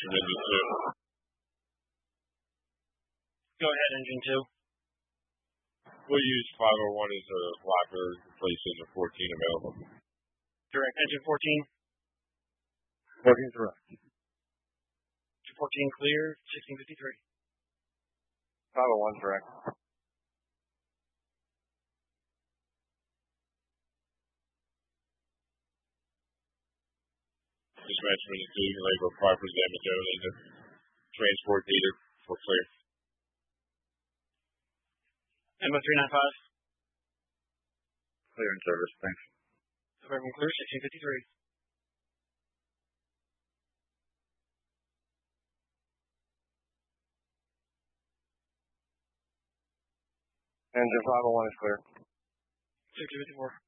from engine 2. Go ahead, engine 2. We'll use 501 as a flapper, replacing the 14 available. Direct, engine 14. 14 direct. Engine 14 clear, 1653. 501 direct. Dispatch minute 2, you can label property damage only to transport needed for clear. MO 395. Clear in service, thanks. Suburban clear, 1653. Engine 501 is clear. 1654.